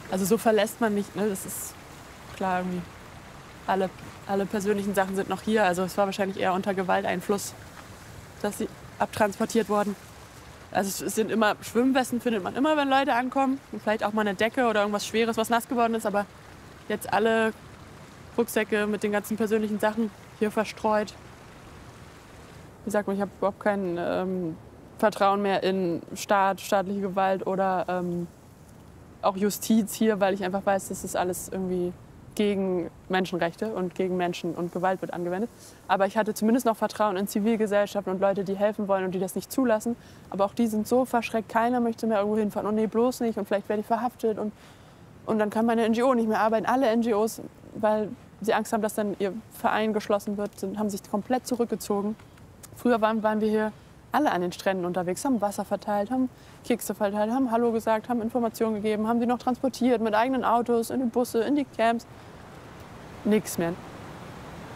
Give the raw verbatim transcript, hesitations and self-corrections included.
Also so verlässt man nicht, ne? Das ist klar irgendwie. Alle, alle persönlichen Sachen sind noch hier. Also es war wahrscheinlich eher unter Gewalteinfluss, dass sie abtransportiert wurden. Also es sind immer Schwimmwesten, findet man immer, wenn Leute ankommen. Und vielleicht auch mal eine Decke oder irgendwas Schweres, was nass geworden ist. Aber jetzt alle Rucksäcke mit den ganzen persönlichen Sachen hier verstreut. Wie gesagt, ich habe überhaupt kein ähm, Vertrauen mehr in Staat, staatliche Gewalt oder ähm, auch Justiz hier, weil ich einfach weiß, dass das alles irgendwie gegen Menschenrechte und gegen Menschen und Gewalt wird angewendet. Aber ich hatte zumindest noch Vertrauen in Zivilgesellschaft und Leute, die helfen wollen und die das nicht zulassen. Aber auch die sind so verschreckt, keiner möchte mehr irgendwo hinfahren. Und nee, bloß nicht und vielleicht werde ich verhaftet. Und, und dann kann meine N G O nicht mehr arbeiten. Alle N G Os, weil sie Angst haben, dass dann ihr Verein geschlossen wird, sind, haben sich komplett zurückgezogen. Früher waren, waren wir hier alle an den Stränden unterwegs, haben Wasser verteilt, haben Kekse verteilt, haben Hallo gesagt, haben Informationen gegeben, haben sie noch transportiert mit eigenen Autos, in die Busse, in die Camps. Nichts mehr.